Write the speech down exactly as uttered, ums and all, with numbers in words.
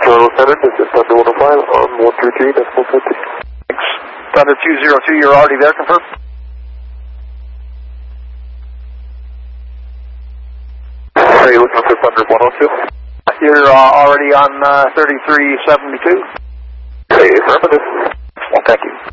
Toronto Center, this is Thunder one oh five on one three three, decimal fifty. Thanks. Thunder two zero two, you're already there, confirm? Are you looking for Thunder one oh two? You're uh, already on uh, thirty-three seventy-two. Hey, affirmative. Well, thank you.